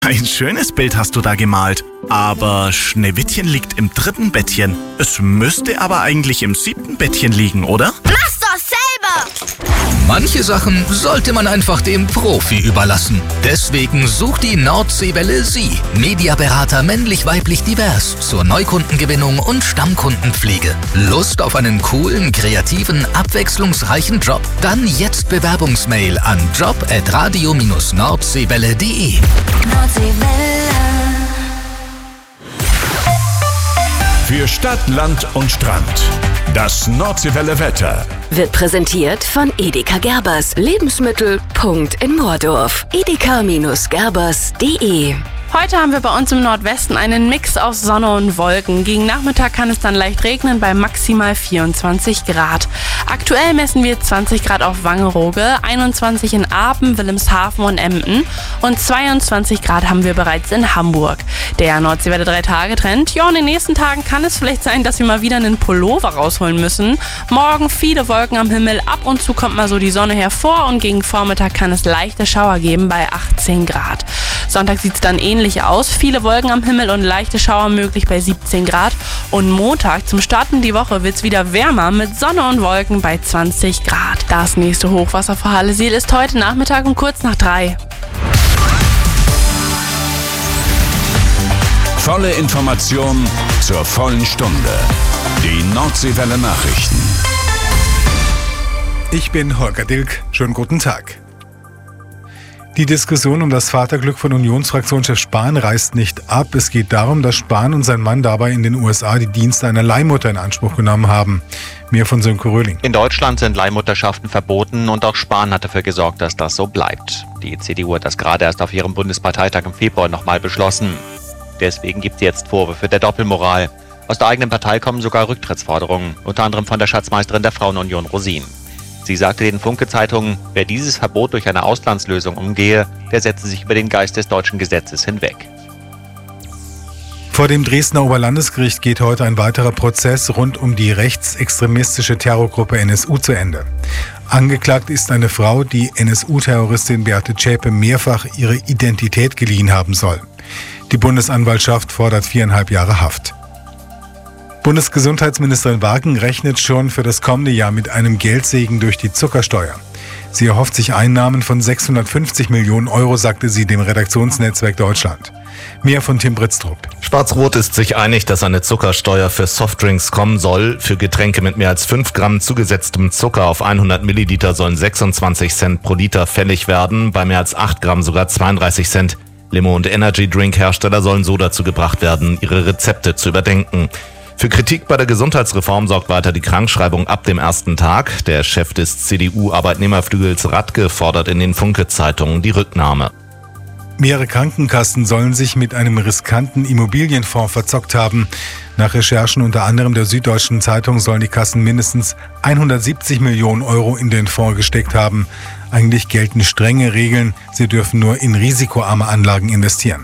Ein schönes Bild hast du da gemalt. Aber Schneewittchen liegt im 3. Bettchen. Es müsste aber eigentlich im 7. Bettchen liegen, oder? Mach's doch selber! Manche Sachen sollte man einfach dem Profi überlassen. Deswegen sucht die Nordseewelle Sie. Mediaberater männlich-weiblich divers zur Neukundengewinnung und Stammkundenpflege. Lust auf einen coolen, kreativen, abwechslungsreichen Job? Dann jetzt Bewerbungsmail an job@radio-nordseewelle.de. Für Stadt, Land und Strand. Das Nordseewelle Wetter wird präsentiert von Edeka Gerbers. Lebensmittel. In Moordorf. edeka-gerbers.de. Heute haben wir bei uns im Nordwesten einen Mix aus Sonne und Wolken. Gegen Nachmittag kann es dann leicht regnen bei maximal 24 Grad. Aktuell messen wir 20 Grad auf Wangerooge, 21 in Apen, Wilhelmshaven und Emden und 22 Grad haben wir bereits in Hamburg. Der Nordseewelle 3-Tage-Trend. Ja, in den nächsten Tagen kann es vielleicht sein, dass wir mal wieder einen Pullover rausholen müssen. Morgen viele Wolken am Himmel, ab und zu kommt mal so die Sonne hervor und gegen Vormittag kann es leichte Schauer geben bei 18 Grad. Sonntag sieht es dann ähnlich aus. Viele Wolken am Himmel und leichte Schauer möglich bei 17 Grad. Und Montag zum Start in die Woche wird es wieder wärmer mit Sonne und Wolken bei 20 Grad. Das nächste Hochwasser vor Halleseel ist heute Nachmittag um kurz nach 3. Volle Information zur vollen Stunde. Die Nordseewelle Nachrichten. Ich bin Holger Dilk. Schönen guten Tag. Die Diskussion um das Vaterglück von Unionsfraktionschef Spahn reißt nicht ab. Es geht darum, dass Spahn und sein Mann dabei in den USA die Dienste einer Leihmutter in Anspruch genommen haben. Mehr von Sönke Röhling. In Deutschland sind Leihmutterschaften verboten und auch Spahn hat dafür gesorgt, dass das so bleibt. Die CDU hat das gerade erst auf ihrem Bundesparteitag im Februar nochmal beschlossen. Deswegen gibt es jetzt Vorwürfe der Doppelmoral. Aus der eigenen Partei kommen sogar Rücktrittsforderungen, unter anderem von der Schatzmeisterin der Frauenunion Rosin. Sie sagte den Funke-Zeitungen, wer dieses Verbot durch eine Auslandslösung umgehe, der setze sich über den Geist des deutschen Gesetzes hinweg. Vor dem Dresdner Oberlandesgericht geht heute ein weiterer Prozess rund um die rechtsextremistische Terrorgruppe NSU zu Ende. Angeklagt ist eine Frau, die NSU-Terroristin Beate Zschäpe mehrfach ihre Identität geliehen haben soll. Die Bundesanwaltschaft fordert 4,5 Jahre Haft. Bundesgesundheitsministerin Wagen rechnet schon für das kommende Jahr mit einem Geldsegen durch die Zuckersteuer. Sie erhofft sich Einnahmen von 650 Millionen Euro, sagte sie dem Redaktionsnetzwerk Deutschland. Mehr von Tim Britztrup. Schwarz-Rot ist sich einig, dass eine Zuckersteuer für Softdrinks kommen soll. Für Getränke mit mehr als 5 Gramm zugesetztem Zucker auf 100 Milliliter sollen 26 Cent pro Liter fällig werden, bei mehr als 8 Gramm sogar 32 Cent. Limo- und Energy-Drink-Hersteller sollen so dazu gebracht werden, ihre Rezepte zu überdenken. Für Kritik bei der Gesundheitsreform sorgt weiter die Krankschreibung ab dem ersten Tag. Der Chef des CDU-Arbeitnehmerflügels Radke fordert in den Funke-Zeitungen die Rücknahme. Mehrere Krankenkassen sollen sich mit einem riskanten Immobilienfonds verzockt haben. Nach Recherchen unter anderem der Süddeutschen Zeitung sollen die Kassen mindestens 170 Millionen Euro in den Fonds gesteckt haben. Eigentlich gelten strenge Regeln, sie dürfen nur in risikoarme Anlagen investieren.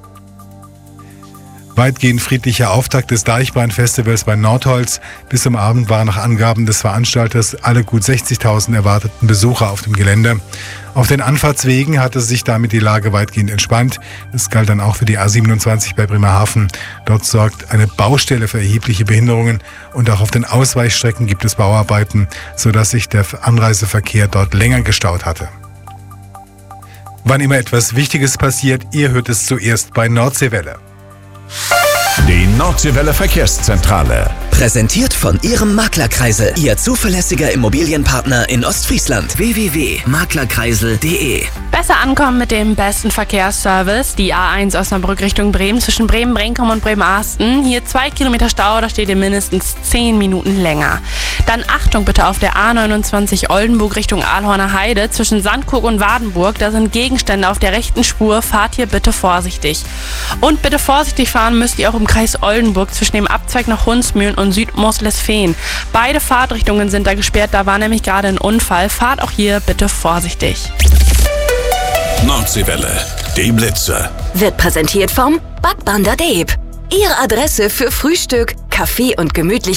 Weitgehend friedlicher Auftakt des Deichbrand-Festivals bei Nordholz. Bis zum Abend waren nach Angaben des Veranstalters alle gut 60.000 erwarteten Besucher auf dem Gelände. Auf den Anfahrtswegen hatte sich damit die Lage weitgehend entspannt. Das galt dann auch für die A27 bei Bremerhaven. Dort sorgt eine Baustelle für erhebliche Behinderungen und auch auf den Ausweichstrecken gibt es Bauarbeiten, sodass sich der Anreiseverkehr dort länger gestaut hatte. Wann immer etwas Wichtiges passiert, ihr hört es zuerst bei Nordseewelle. Die Nordseewelle Verkehrszentrale. Präsentiert von Ihrem Maklerkreisel. Ihr zuverlässiger Immobilienpartner in Ostfriesland. www.maklerkreisel.de. Besser ankommen mit dem besten Verkehrsservice. Die A1 Osnabrück Richtung Bremen zwischen Bremen-Brenkum und Bremerhaven. Hier 2 Kilometer Stau, da steht ihr mindestens 10 Minuten länger. Dann Achtung bitte auf der A29 Oldenburg Richtung Ahlhorner Heide zwischen Sandkrug und Wadenburg. Da sind Gegenstände auf der rechten Spur. Fahrt hier bitte vorsichtig. Und bitte vorsichtig fahren müsst ihr auch im Kreis Oldenburg zwischen dem Abzweig nach Hundsmühlen und Südmoslesfehn. Beide Fahrtrichtungen sind da gesperrt, da war nämlich gerade ein Unfall. Fahrt auch hier bitte vorsichtig. Nordseewelle, die Blitze. Wird präsentiert vom Backbander Deep. Ihre Adresse für Frühstück, Kaffee und Gemütlichkeit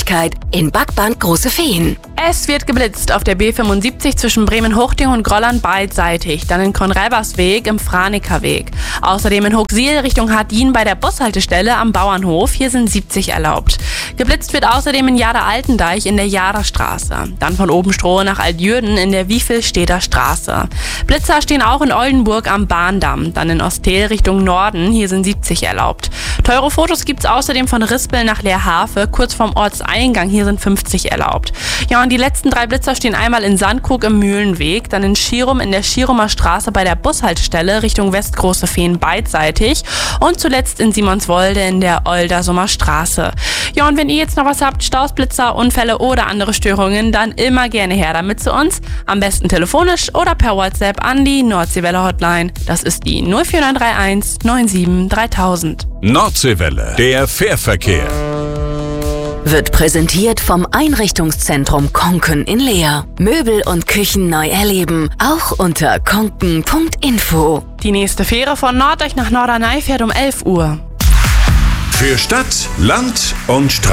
in Backband Große Feen. Es wird geblitzt auf der B75 zwischen Bremen-Huchting und Grollern beidseitig, dann in Konrelbersweg im Franekerweg. Außerdem in Hochsiel Richtung Hardin bei der Bushaltestelle am Bauernhof, hier sind 70 erlaubt. Geblitzt wird außerdem in Jader-Altendeich in der Jaderstraße, dann von Obenstrohe nach Altjürden in der Wiefelstädter Straße. Blitzer stehen auch in Oldenburg am Bahndamm, dann in Ostel Richtung Norden, hier sind 70 erlaubt. Teure Fotos gibt's außerdem von Rispel nach Leerhafe, kurz vorm Ortseingang, hier sind 50 erlaubt. Ja, und die letzten 3 Blitzer stehen einmal in Sandkrug im Mühlenweg, dann in Schirum in der Schirumer Straße bei der Bushaltestelle Richtung Westgroße Feen beidseitig und zuletzt in Simonswolde in der Oldersumer Straße. Ja, und wenn ihr jetzt noch was habt, Staus, Blitzer, Unfälle oder andere Störungen, dann immer gerne her damit zu uns. Am besten telefonisch oder per WhatsApp an die Nordseewelle Hotline. Das ist die 04931 97 3000. Nordseewelle, der Fährverkehr. Wird präsentiert vom Einrichtungszentrum Konken in Leer. Möbel und Küchen neu erleben, auch unter konken.info. Die nächste Fähre von Norddeich nach Norderney fährt um 11 Uhr. Für Stadt, Land und Straße.